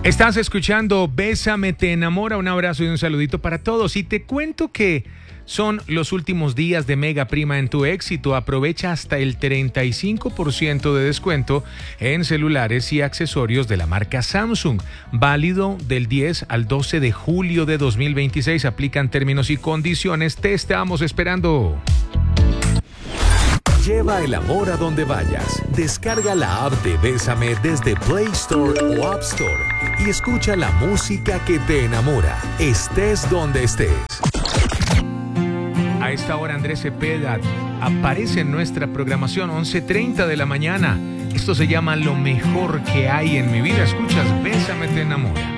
Estás escuchando Bésame te enamora, un abrazo y un saludito para todos. Y te cuento que son los últimos días de Mega Prima en tu éxito. Aprovecha hasta el 35% de descuento en celulares y accesorios de la marca Samsung. Válido del 10 al 12 de julio de 2026. Aplican términos y condiciones. Te estamos esperando. Lleva el amor a donde vayas. Descarga la app de Bésame desde Play Store o App Store y escucha la música que te enamora, estés donde estés. A esta hora Andrés Cepeda aparece en nuestra programación 11:30 de la mañana. Esto se llama Lo mejor que hay en mi vida. Escuchas Bésame te enamora.